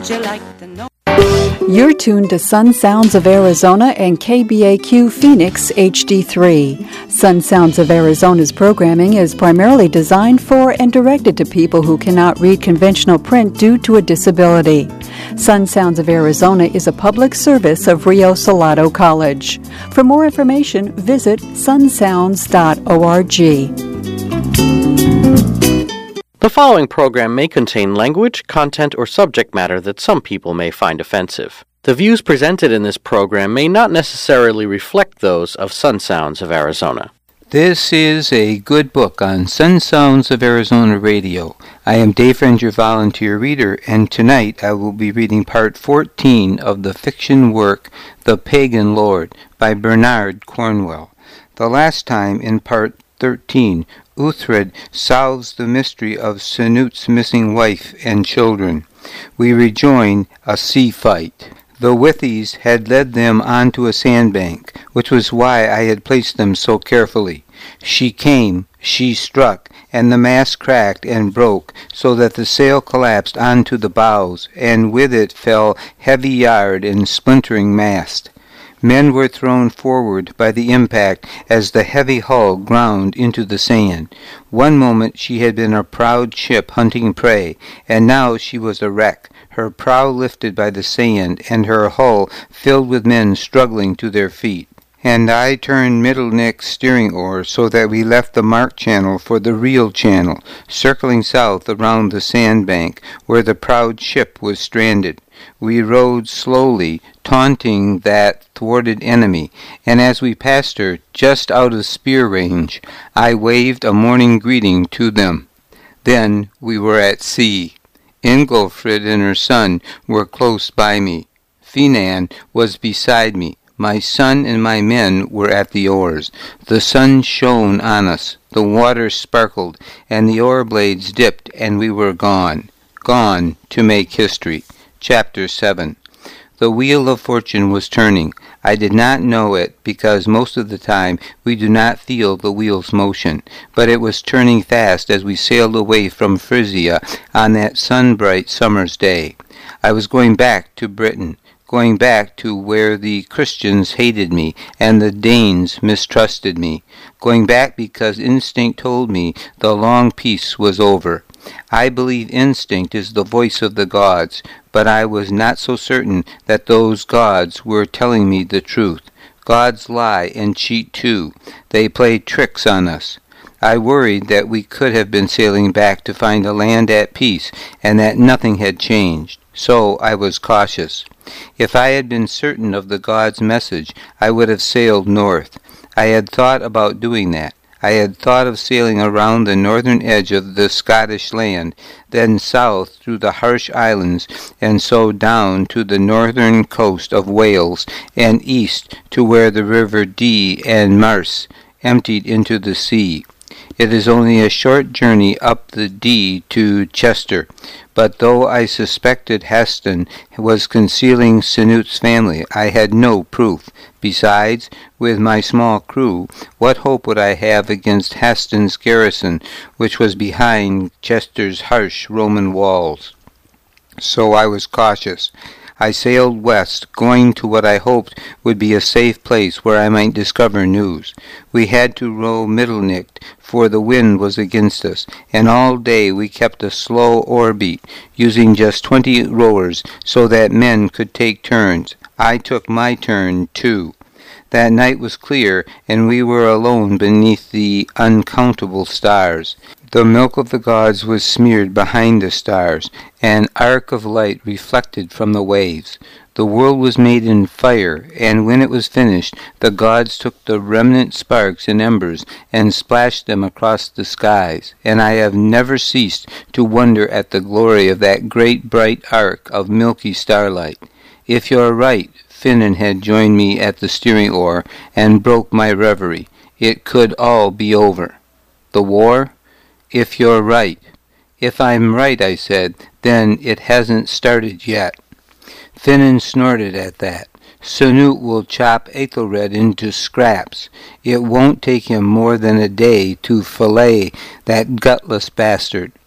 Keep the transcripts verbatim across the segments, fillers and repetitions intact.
You like to know. You're tuned to Sun Sounds of Arizona and K B A Q Phoenix H D three. Sun Sounds of Arizona's programming is primarily designed for and directed to people who cannot read conventional print due to a disability. Sun Sounds of Arizona is a public service of Rio Salado College. For more information, visit sun sounds dot org. The following program may contain language, content, or subject matter that some people may find offensive. The views presented in this program may not necessarily reflect those of Sun Sounds of Arizona. This is a good book on Sun Sounds of Arizona Radio. I am Dave Friend, your volunteer reader, and tonight I will be reading part fourteen of the fiction work The Pagan Lord by Bernard Cornwell. The last time, in part thirteen, Uhtred solves the mystery of Sinut's missing wife and children. We rejoin a sea fight. The Withies had led them onto a sandbank, which was why I had placed them so carefully. She came, she struck, and the mast cracked and broke, so that the sail collapsed onto the bows, and with it fell heavy yard and splintering mast. Men were thrown forward by the impact as the heavy hull ground into the sand. One moment she had been a proud ship hunting prey, and now she was a wreck, her prow lifted by the sand, and her hull filled with men struggling to their feet. And I turned Middle-Nick's steering oar so that we left the marked channel for the real channel, circling south around the sandbank where the proud ship was stranded. We rowed slowly, taunting that thwarted enemy, and as we passed her, just out of spear range, I waved a morning greeting to them. Then we were at sea. Ingolfrid and her son were close by me. Finan was beside me. My son and my men were at the oars. The sun shone on us, the water sparkled, and the oar blades dipped, and we were gone. Gone to make history. Chapter seven. The wheel of fortune was turning. I did not know it because most of the time we do not feel the wheel's motion, but it was turning fast as we sailed away from Frisia on that sun-bright summer's day. I was going back to Britain, going back to where the Christians hated me and the Danes mistrusted me, going back because instinct told me the long peace was over. I believe instinct is the voice of the gods, but I was not so certain that those gods were telling me the truth. Gods lie and cheat too. They play tricks on us. I worried that we could have been sailing back to find a land at peace and that nothing had changed. So I was cautious. If I had been certain of the gods' message, I would have sailed north. I had thought about doing that. I had thought of sailing around the northern edge of the Scottish land, then south through the harsh islands, and so down to the northern coast of Wales, and east to where the river Dee and Mars emptied into the sea. It is only a short journey up the Dee to Chester, but though I suspected Haston was concealing Sinut's family, I had no proof. Besides, with my small crew, what hope would I have against Haston's garrison, which was behind Chester's harsh Roman walls? So I was cautious. I sailed west, going to what I hoped would be a safe place where I might discover news. We had to row Middle-Nick, for the wind was against us, and all day we kept a slow oar beat, using just twenty rowers so that men could take turns. I took my turn, too. That night was clear, and we were alone beneath the uncountable stars. The milk of the gods was smeared behind the stars, an arc of light reflected from the waves. The world was made in fire, and when it was finished, the gods took the remnant sparks and embers and splashed them across the skies, and I have never ceased to wonder at the glory of that great bright arc of milky starlight. If you're right, Finan had joined me at the steering oar and broke my reverie. It could all be over. The war? If you're right. If I'm right, I said, then it hasn't started yet. Finan snorted at that. Sinut will chop Aethelred into scraps. It won't take him more than a day to fillet that gutless bastard.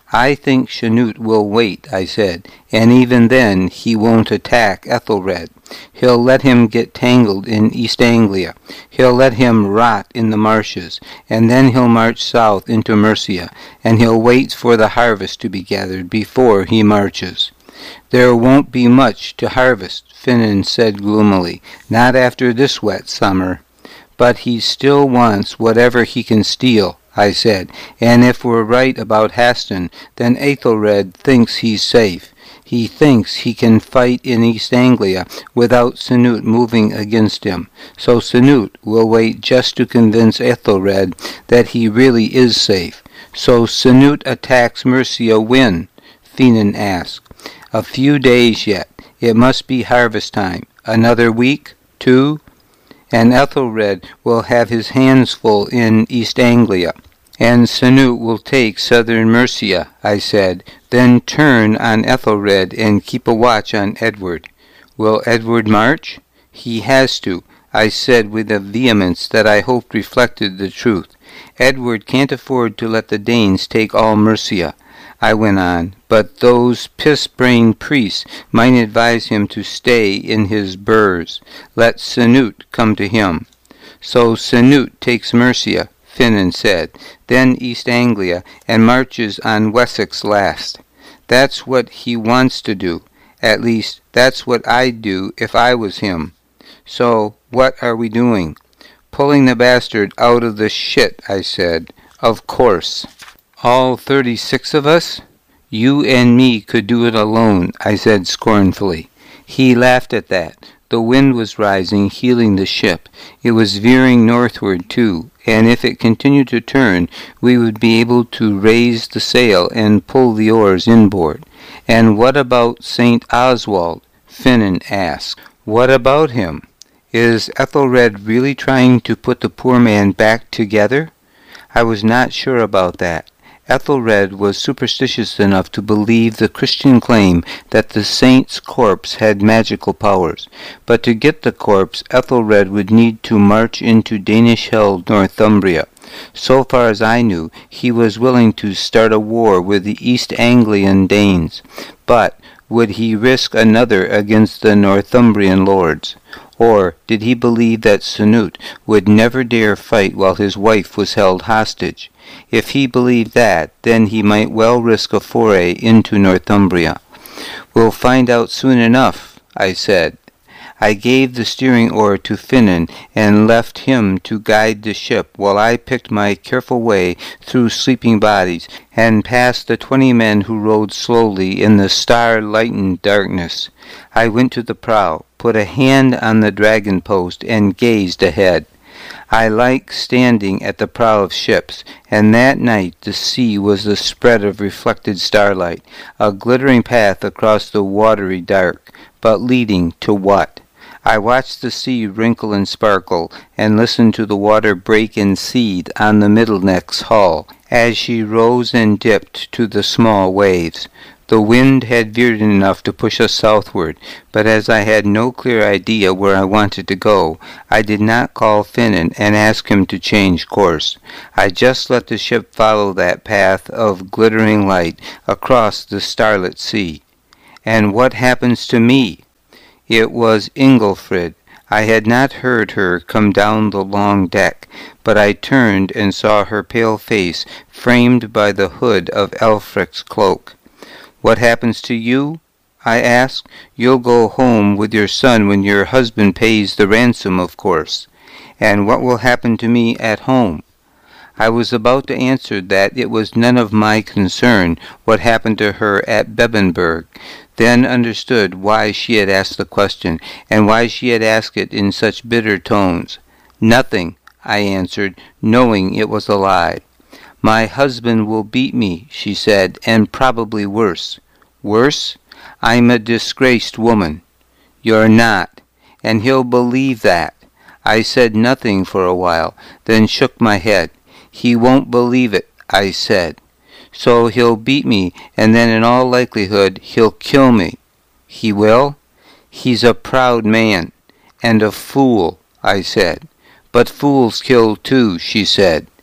I think Canute will wait, I said, and even then he won't attack Ethelred. He'll let him get tangled in East Anglia. He'll let him rot in the marshes, and then he'll march south into Mercia, and he'll wait for the harvest to be gathered before he marches. There won't be much to harvest, Finan said gloomily, not after this wet summer. But he still wants whatever he can steal, I said, and if we're right about Haston, then Aethelred thinks he's safe. He thinks he can fight in East Anglia without Canute moving against him. So Canute will wait just to convince Ethelred that he really is safe. So Canute attacks Mercia when? Finan asked. A few days yet. It must be harvest time. Another week? Two? And Ethelred will have his hands full in East Anglia. And Canute will take southern Mercia, I said, then turn on Ethelred and keep a watch on Edward. Will Edward march? He has to, I said with a vehemence that I hoped reflected the truth. Edward can't afford to let the Danes take all Mercia, I went on, but those piss-brained priests might advise him to stay in his burrs. Let Canute come to him. So Canute takes Mercia, Finan said, then East Anglia, and marches on Wessex last. That's what he wants to do. At least, that's what I'd do if I was him. So, what are we doing? Pulling the bastard out of the shit, I said. Of course. All thirty-six of us? You and me could do it alone, I said scornfully. He laughed at that. The wind was rising, heeling the ship. It was veering northward, too, and if it continued to turn, we would be able to raise the sail and pull the oars inboard. And what about Saint Oswald? Finan asked. What about him? Is Ethelred really trying to put the poor man back together? I was not sure about that. Ethelred was superstitious enough to believe the Christian claim that the saint's corpse had magical powers. But to get the corpse, Ethelred would need to march into Danish-held Northumbria. So far as I knew, he was willing to start a war with the East Anglian Danes. But would he risk another against the Northumbrian lords? Or did he believe that Canute would never dare fight while his wife was held hostage? If he believed that, then he might well risk a foray into Northumbria. We'll find out soon enough, I said. I gave the steering oar to Finan and left him to guide the ship while I picked my careful way through sleeping bodies and past the twenty men who rowed slowly in the star-lightened darkness. I went to the prow, put a hand on the dragon post, and gazed ahead. I like standing at the prow of ships, and that night the sea was the spread of reflected starlight, a glittering path across the watery dark, but leading to what? I watched the sea wrinkle and sparkle, and listened to the water break and seethe on the Middleneck's hull, as she rose and dipped to the small waves. The wind had veered enough to push us southward, but as I had no clear idea where I wanted to go, I did not call Finan and ask him to change course. I just let the ship follow that path of glittering light across the starlit sea. And what happens to me? It was Ingelfrid. I had not heard her come down the long deck, but I turned and saw her pale face framed by the hood of Elfric's cloak. What happens to you? I asked. You'll go home with your son when your husband pays the ransom, of course. And what will happen to me at home? I was about to answer that it was none of my concern what happened to her at Bebbanburg, then understood why she had asked the question, and why she had asked it in such bitter tones. Nothing, I answered, knowing it was a lie. My husband will beat me, she said, and probably worse. Worse? I'm a disgraced woman. You're not, and he'll believe that. I said nothing for a while, then shook my head. He won't believe it, I said. So he'll beat me, and then in all likelihood he'll kill me. He will? He's a proud man, and a fool, I said. But fools kill too, she said.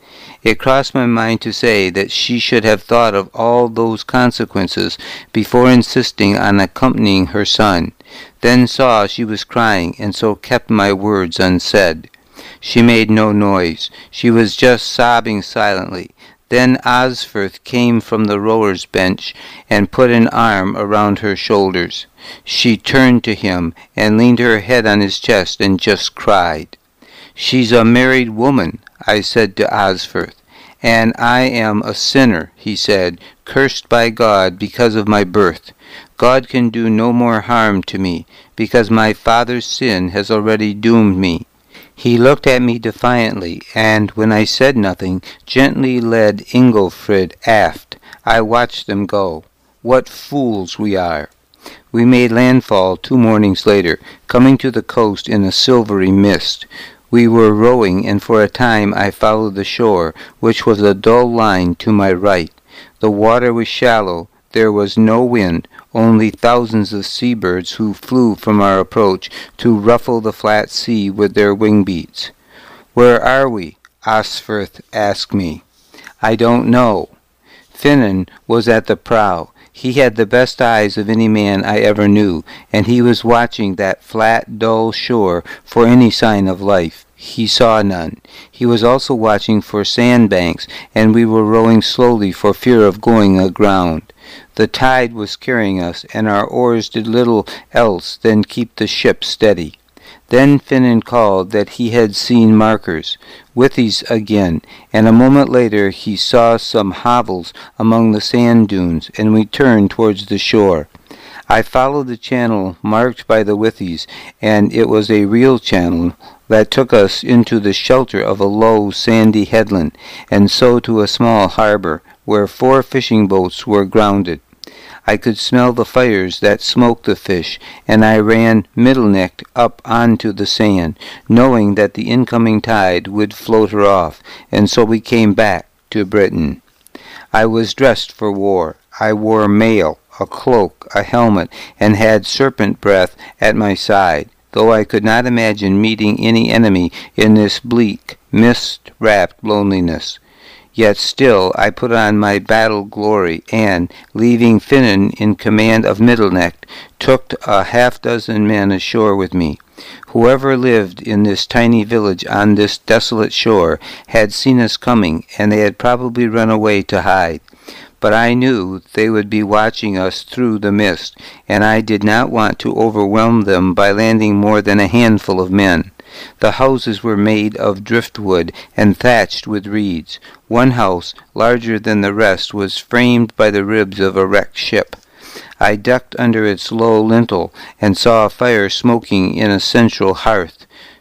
It crossed my mind to say that she should have thought of all those consequences before insisting on accompanying her son, then saw she was crying, and so kept my words unsaid. She made no noise. She was just sobbing silently. Then Osferth came from the rower's bench and put an arm around her shoulders. She turned to him and leaned her head on his chest and just cried. "She's a married woman," I said to Osferth. "And I am a sinner," he said, "cursed by God because of my birth. God can do no more harm to me, because my father's sin has already doomed me." He looked at me defiantly, and, when I said nothing, gently led Ingolfrid aft. I watched them go. What fools we are! We made landfall two mornings later, coming to the coast in a silvery mist. We were rowing, and for a time I followed the shore, which was a dull line to my right. The water was shallow. There was no wind, only thousands of seabirds who flew from our approach to ruffle the flat sea with their wing beats. "Where are we?" Osferth asked me. "I don't know." Finan was at the prow. He had the best eyes of any man I ever knew, and he was watching that flat, dull shore for any sign of life. He saw none. He was also watching for sandbanks, and we were rowing slowly for fear of going aground. The tide was carrying us, and our oars did little else than keep the ship steady. Then Finan called that he had seen markers, withies again, and a moment later he saw some hovels among the sand dunes, and we turned towards the shore. I followed the channel marked by the withies, and it was a real channel that took us into the shelter of a low, sandy headland, and so to a small harbor, where four fishing boats were grounded. I could smell the fires that smoked the fish, and I ran middle-necked up onto the sand, knowing that the incoming tide would float her off, and so we came back to Britain. I was dressed for war. I wore mail, a cloak, a helmet, and had serpent breath at my side, though I could not imagine meeting any enemy in this bleak, mist-wrapped loneliness. Yet still I put on my battle glory, and, leaving Finan in command of Middleneck, took a half-dozen men ashore with me. Whoever lived in this tiny village on this desolate shore had seen us coming, and they had probably run away to hide. But I knew they would be watching us through the mist, and I did not want to overwhelm them by landing more than a handful of men. The houses were made of driftwood and thatched with reeds. One house, larger than the rest, was framed by the ribs of a wrecked ship. I ducked under its low lintel and saw a fire smoking in a central hearth.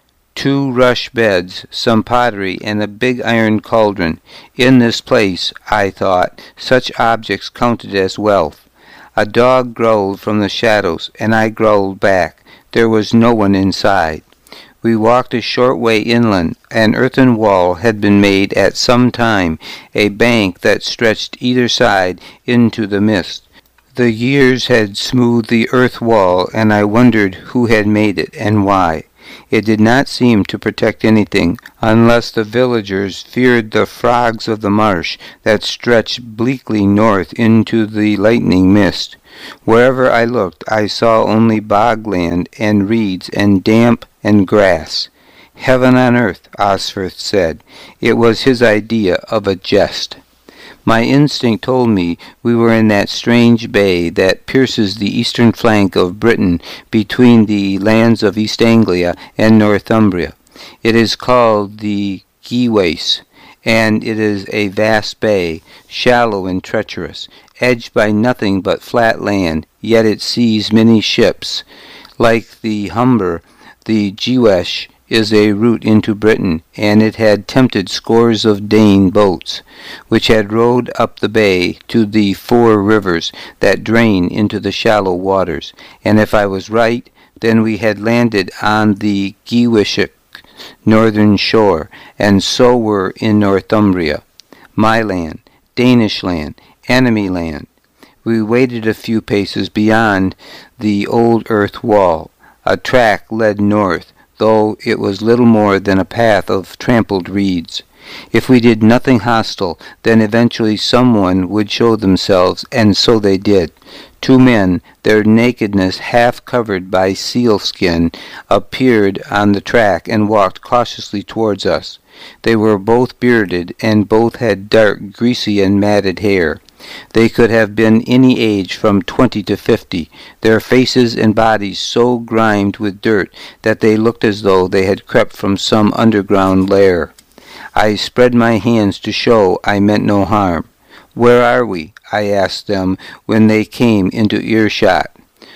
Two rush beds, some pottery, and a big iron cauldron. In this place, I thought, such objects counted as wealth. A dog growled from the shadows, and I growled back. There was no one inside. We walked a short way inland. An earthen wall had been made at some time, a bank that stretched either side into the mist. The years had smoothed the earth wall, and I wondered who had made it and why. It did not seem to protect anything, unless the villagers feared the frogs of the marsh that stretched bleakly north into the lightning mist. Wherever I looked, I saw only bogland and reeds and damp and grass. Heaven on earth, Osferth said. It was his idea of a jest. My instinct told me we were in that strange bay that pierces the eastern flank of Britain between the lands of East Anglia and Northumbria. It is called the Gewace, and it is a vast bay, shallow and treacherous, edged by nothing but flat land, yet it sees many ships. Like the Humber, the Gewash is a route into Britain, and it had tempted scores of Dane boats, which had rowed up the bay to the four rivers that drain into the shallow waters, and if I was right, then we had landed on the Gewishik northern shore, and so were in Northumbria, my land, Danish land, enemy land. We waited a few paces beyond the old earth wall. A track led north, though it was little more than a path of trampled reeds. If we did nothing hostile, then eventually someone would show themselves, and so they did. Two men, their nakedness half covered by sealskin, appeared on the track and walked cautiously towards us. They were both bearded, and both had dark, greasy, and matted hair. They could have been any age from twenty to fifty, their faces and bodies so grimed with dirt that they looked as though they had crept from some underground lair. I spread my hands to show I meant no harm. "Where are we?" I asked them when they came into earshot.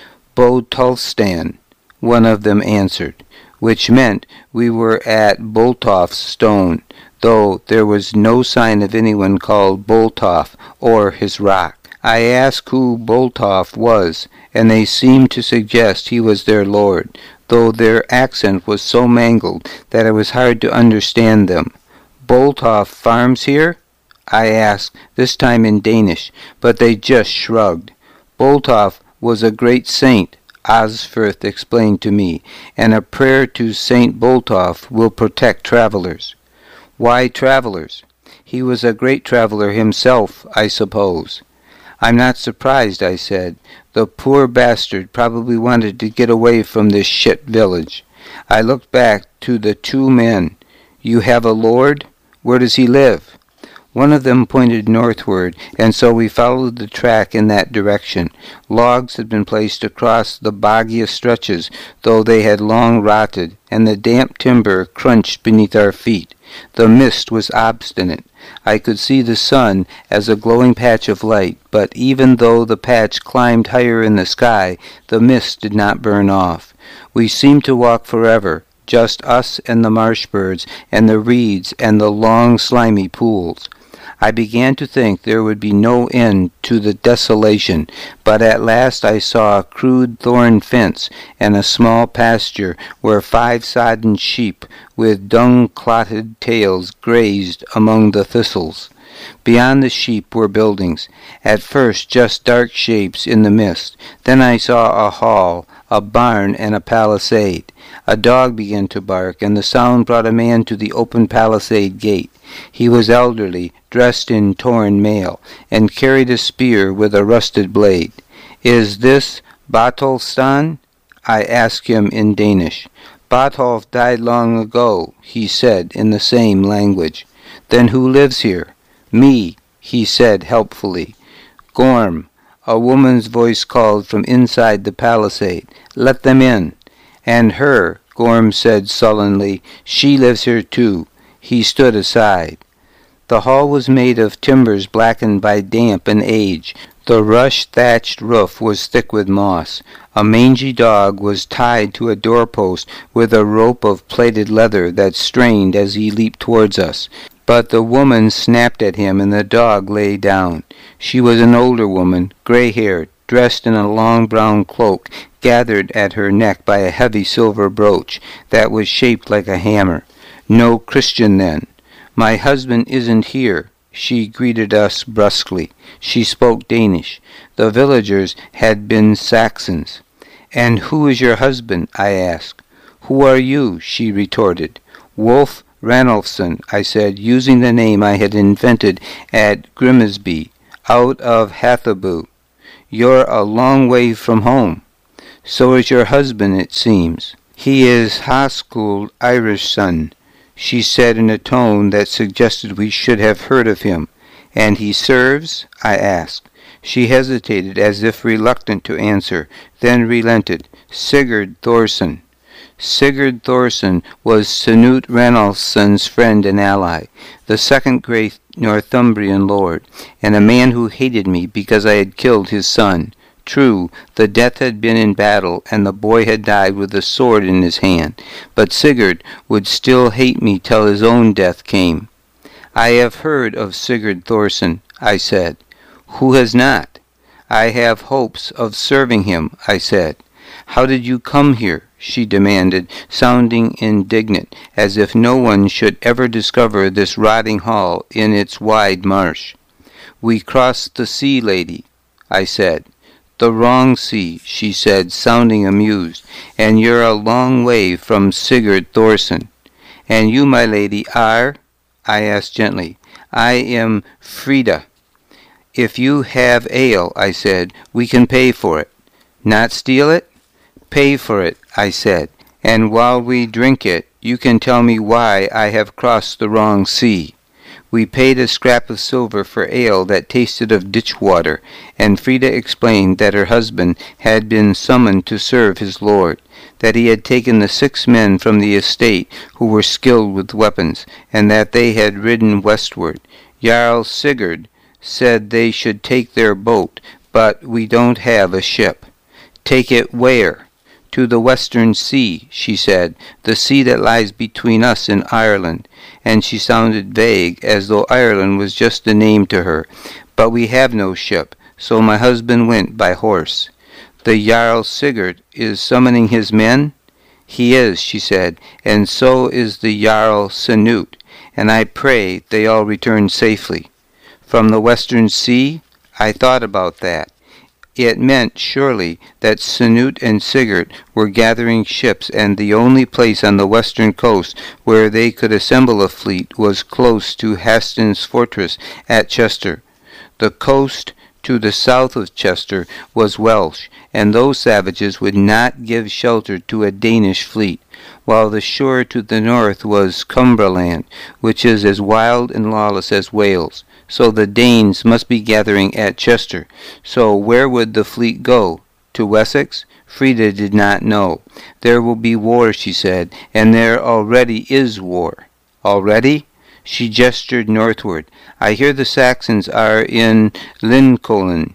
"Boltolstan," one of them answered, which meant we were at Boltoff's stone, though there was no sign of anyone called Boltoff or his rock. I asked who Boltoff was, and they seemed to suggest he was their lord, though their accent was so mangled that it was hard to understand them. "Boltoff farms here?" I asked, this time in Danish, but they just shrugged. "Boltoff was a great saint," Osferth explained to me, "and a prayer to Saint Boltoff will protect travelers." "Why travelers? He was a great traveler himself, I suppose." "I'm not surprised," I said. "The poor bastard probably wanted to get away from this shit village." I looked back to the two men. "You have a lord? Where does he live?" One of them pointed northward, and so we followed the track in that direction. Logs had been placed across the boggiest stretches, though they had long rotted, and the damp timber crunched beneath our feet. The mist was obstinate. I could see the sun as a glowing patch of light, but even though the patch climbed higher in the sky, the mist did not burn off. We seemed to walk forever, just us and the marsh birds and the reeds and the long slimy pools. I began to think there would be no end to the desolation, but at last I saw a crude thorn fence and a small pasture where five sodden sheep with dung-clotted tails grazed among the thistles. Beyond the sheep were buildings, at first just dark shapes in the mist. Then I saw a hall, a barn, and a palisade. A dog began to bark, and the sound brought a man to the open palisade gate. He was elderly, dressed in torn mail, and carried a spear with a rusted blade. "Is this Batolstan?" I asked him in Danish. "Batolf died long ago," he said in the same language. "Then who lives here?" "Me," he said helpfully. "Gorm," a woman's voice called from inside the palisade. "Let them in." "And her," Gorm said sullenly. "She lives here too." He stood aside. The hall was made of timbers blackened by damp and age. The rush-thatched roof was thick with moss. A mangy dog was tied to a doorpost with a rope of plaited leather that strained as he leaped towards us. But the woman snapped at him, and the dog lay down. She was an older woman, gray-haired, dressed in a long brown cloak, gathered at her neck by a heavy silver brooch that was shaped like a hammer. No Christian, then. "My husband isn't here," she greeted us brusquely. She spoke Danish. The villagers had been Saxons. "And who is your husband?" I asked. "Who are you?" she retorted. "Wolf Ranulfson," I said, using the name I had invented at Grimsby, out of Hathabu. "You're a long way from home." "So is your husband, it seems." "He is Haskell Irishson," she said in a tone that suggested we should have heard of him. "And he serves?" I asked. She hesitated as if reluctant to answer, then relented. "Sigurd Thorson." Sigurd Thorson was Canute Ranulfson's friend and ally, the second great Northumbrian lord, and a man who hated me because I had killed his son. True, the death had been in battle, and the boy had died with a sword in his hand, but Sigurd would still hate me till his own death came. "I have heard of Sigurd Thorson," I said. "Who has not?" "I have hopes of serving him," I said. "How did you come here?" she demanded, sounding indignant, as if no one should ever discover this rotting hall in its wide marsh. "We crossed the sea, lady," I said. "The wrong sea," she said, sounding amused, "and you're a long way from Sigurd Thorson." "And you, my lady, are?" I asked gently. I am Frida. If you have ale, I said, we can pay for it. Not steal it? Pay for it, I said, and while we drink it, you can tell me why I have crossed the wrong sea. We paid a scrap of silver for ale that tasted of ditch water, and Frida explained that her husband had been summoned to serve his lord, that he had taken the six men from the estate who were skilled with weapons, and that they had ridden westward. Jarl Sigurd said they should take their boat, but we don't have a ship. Take it where? To the western sea, she said, the sea that lies between us and Ireland. And she sounded vague, as though Ireland was just a name to her. But we have no ship, so my husband went by horse. The Jarl Sigurd is summoning his men? He is, she said, and so is the Jarl Sanute, and I pray they all return safely. From the western sea? I thought about that. It meant, surely, that Sanute and Sigurd were gathering ships, and the only place on the western coast where they could assemble a fleet was close to Haston's fortress at Chester. The coast to the south of Chester was Welsh, and those savages would not give shelter to a Danish fleet, while the shore to the north was Cumberland, which is as wild and lawless as Wales. So the Danes must be gathering at Chester. So where would the fleet go? To Wessex? Frida did not know. There will be war, she said, and there already is war. Already? She gestured northward. I hear the Saxons are in Lincoln.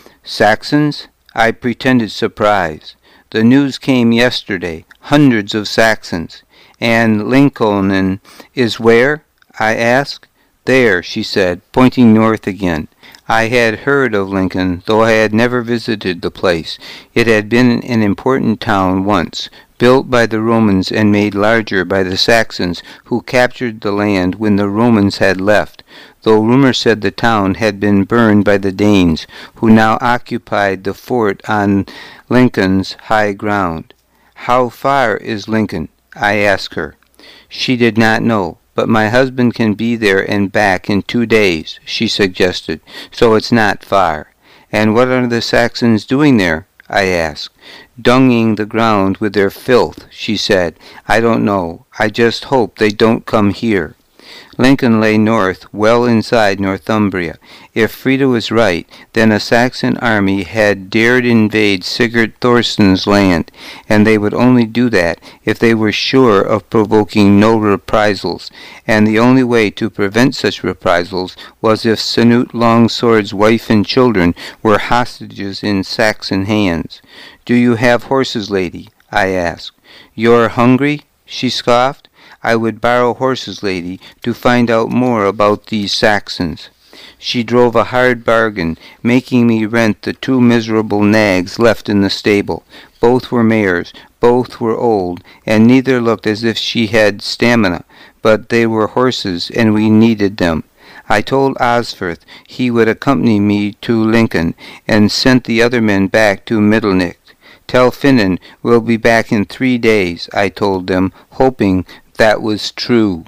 Saxons? I pretended surprise. The news came yesterday. Hundreds of Saxons. And Lincoln is where? I asked. There, she said, pointing north again. I had heard of Lincoln, though I had never visited the place. It had been an important town once, built by the Romans and made larger by the Saxons, who captured the land when the Romans had left, though rumor said the town had been burned by the Danes, who now occupied the fort on Lincoln's high ground. How far is Lincoln? I asked her. She did not know. But my husband can be there and back in two days, she suggested, so it's not far. And what are the Saxons doing there? I asked. Dunging the ground with their filth, she said. I don't know. I just hope they don't come here. Lincoln lay north, well inside Northumbria. If Frida was right, then a Saxon army had dared invade Sigurd Thorsten's land, and they would only do that if they were sure of provoking no reprisals, and the only way to prevent such reprisals was if Sanute Longsword's wife and children were hostages in Saxon hands. Do you have horses, lady? I asked. You're hungry? She scoffed. I would borrow horses, lady, to find out more about these Saxons. She drove a hard bargain, making me rent the two miserable nags left in the stable. Both were mares, both were old, and neither looked as if she had stamina, but they were horses, and we needed them. I told Osferth he would accompany me to Lincoln, and sent the other men back to Middlenick. Tell Finan we'll be back in three days, I told them, hoping that was true.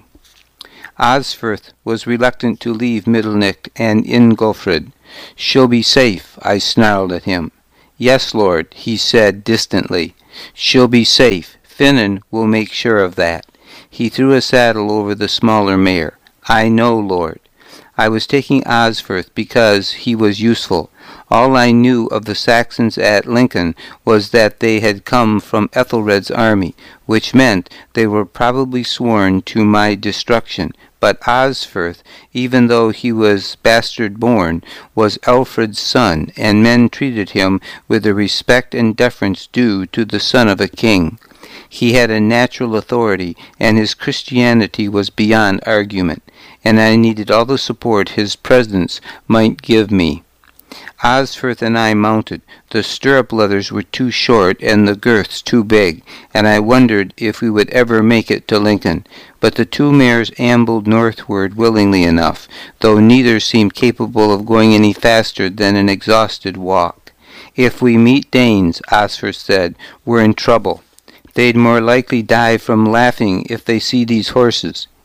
Osferth was reluctant to leave Middlenick and Ingolfrid. She'll be safe, I snarled at him. Yes, Lord, he said distantly. She'll be safe. Finan will make sure of that. He threw a saddle over the smaller mare. I know, Lord. I was taking Osferth because he was useful. All I knew of the Saxons at Lincoln was that they had come from Ethelred's army, which meant they were probably sworn to my destruction. But Osferth, even though he was bastard-born, was Alfred's son, and men treated him with the respect and deference due to the son of a king. He had a natural authority, and his Christianity was beyond argument, and I needed all the support his presence might give me. Osferth and I mounted. The stirrup leathers were too short and the girths too big, and I wondered if we would ever make it to Lincoln. But the two mares ambled northward willingly enough, though neither seemed capable of going any faster than an exhausted walk. If we meet Danes, Osferth said, we're in trouble. They'd more likely die from laughing if they see these horses.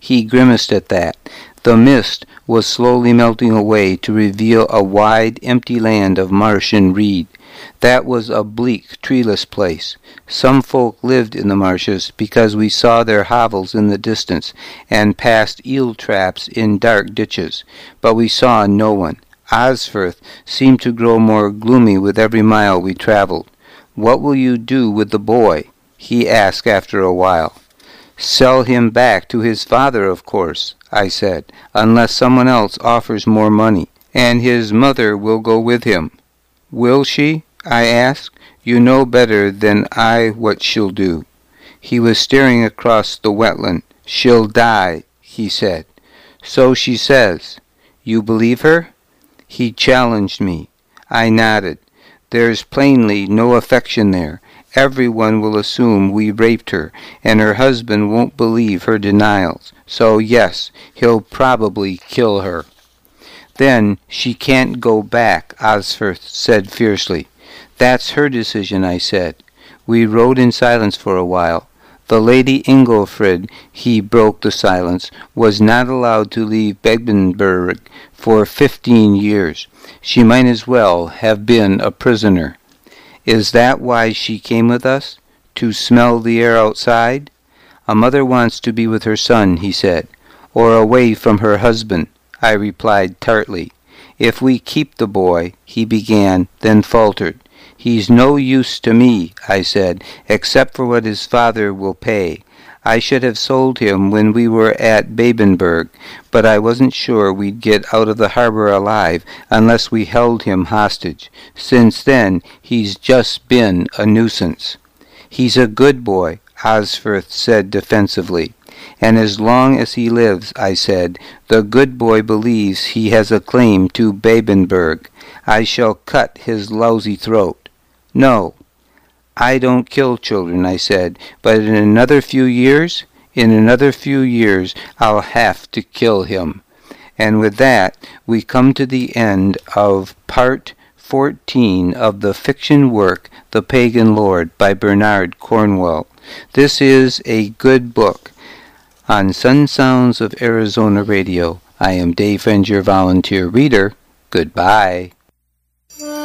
He grimaced at that. The mist was slowly melting away to reveal a wide, empty land of marsh and reed. That was a bleak, treeless place. Some folk lived in the marshes because we saw their hovels in the distance and passed eel traps in dark ditches, but we saw no one. Osferth seemed to grow more gloomy with every mile we traveled. "What will you do with the boy?" he asked after a while. "Sell him back to his father, of course," I said, "unless someone else offers more money. And his mother will go with him." "Will she?" I asked. "You know better than I what she'll do." He was staring across the wetland. "She'll die," he said. "So she says." "You believe her?" He challenged me. I nodded. "There's plainly no affection there. Everyone will assume we raped her, and her husband won't believe her denials. So yes, he'll probably kill her." "Then she can't go back," Osferth said fiercely. "That's her decision," I said. We rode in silence for a while. The Lady Ingolfrid, he broke the silence, was not allowed to leave Bebbanburg for fifteen years. She might as well have been a prisoner. "Is that why she came with us? To smell the air outside?" "A mother wants to be with her son," he said. "Or away from her husband," I replied tartly. "If we keep the boy," he began, then faltered. "He's no use to me," I said, "except for what his father will pay. I should have sold him when we were at Bebbanburg, but I wasn't sure we'd get out of the harbor alive unless we held him hostage. Since then, he's just been a nuisance." "He's a good boy," Osferth said defensively. "And as long as he lives," I said, "the good boy believes he has a claim to Bebbanburg. I shall cut his lousy throat." "No." "I don't kill children," I said, "but in another few years, in another few years, I'll have to kill him." And with that, we come to the end of Part fourteen of the fiction work The Pagan Lord by Bernard Cornwell. This is a good book. On Sun Sounds of Arizona Radio, I am Dave Friend, your volunteer reader. Goodbye.